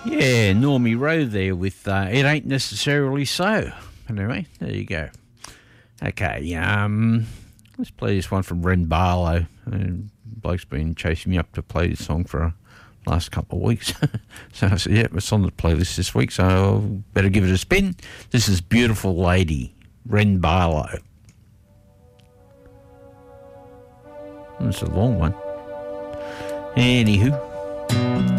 Yeah, Normie Rowe there with It Ain't Necessarily So. Anyway, there you go. Okay, let's play this one from Ren Barlow. Bloke's been chasing me up to play this song for the last couple of weeks. So I said, yeah, it's on the playlist this week, so I better give it a spin. This is Beautiful Lady, Ren Barlow. It's a long one. Anywho.